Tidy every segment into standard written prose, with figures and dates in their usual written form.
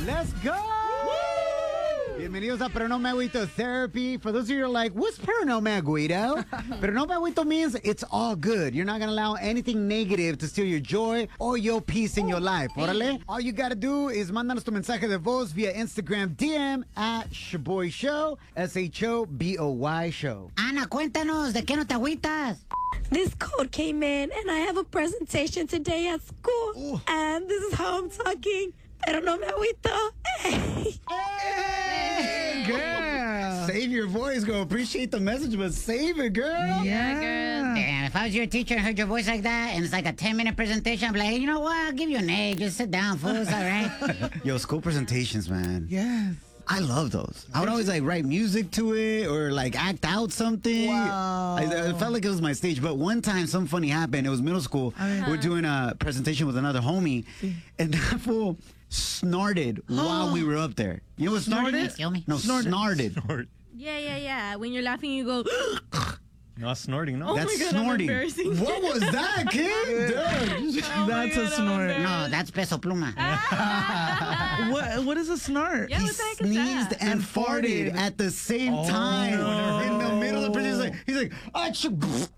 Let's go! Bienvenidos a Pero No Me Agüito Therapy. For those of you who are like, what's Pero No Me Agüito? Pero No Me Agüito means it's all good. You're not going to allow anything negative to steal your joy or your peace in your life. Órale. All you got to do is mandanos tu mensaje de voz via Instagram DM at Shoboy Show, SHOBOY Show. Ana, cuéntanos, ¿de qué no te agüitas? This code came in, and I have a presentation today at school. Ooh. And this is how I'm talking. Pero no me agüito. Hey, girl. Save your voice, girl. Appreciate the message, but save it, girl. Yeah, girl. Damn, if I was your teacher and heard your voice like that, and it's like a 10-minute presentation, I'm like, hey, you know what? I'll give you an A. Just sit down, fool. It's all right. Yo, school presentations, man. Yes. I love those. I would always like write music to it or like act out something. Wow. I felt like it was my stage. But one time something funny happened. It was middle school. We're doing a presentation with another homie. And that fool snorted while we were up there. You know what snorted is? Feel me? No, snorted. Yeah. When you're laughing, you go. Not snorting, no. Oh That's my God, snorting. embarrassing. What was that, kid? Dude. That's a snort. No, that's peso pluma. What is a snort? Yeah, He what the heck is sneezed that? and farted at the same time in the middle of the presentation. He's like, achoo.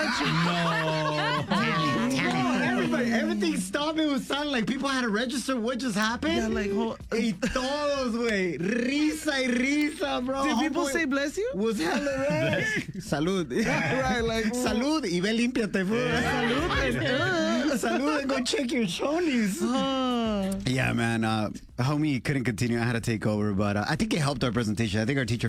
Everything stopped. It was sounding like people had to register what just happened. Yeah, like, Y todos, güey. Risa y risa, bro. did people Homeboy say bless you? was hella red. Salud. Right, like, Salud. Y ve, límpiate, fool. Salud. Salud and go check your chonies. Yeah, man. Homie couldn't continue. I had to take over. But I think it helped our presentation. I think our teacher